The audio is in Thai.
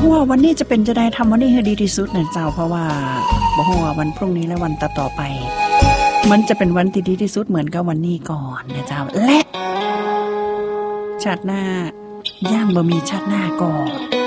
ฮู้ว่าวันนี้จะเป็นจะได้ทำวันนี้ให้ดีที่สุดนะเจ้าเพราะว่าบ่ฮู้ว่าวันพรุ่งนี้และวันต่อๆไปมันจะเป็นวันที่ดีที่สุดเหมือนกับวันนี้ก่อนนะเจ้าและชาติหน้าย่างบ่มีชาติหน้าก่อน